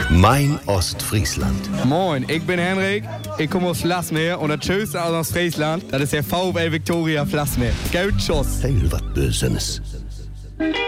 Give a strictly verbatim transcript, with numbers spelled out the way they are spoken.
Mein Ostfriesland. Moin, ich bin Henrik, ich komme aus Vlasmeer und das Schönste aus Ostfriesland, das ist der VfL Victoria Vlasmeer. Goud Schuss. Heel wat Bösenes.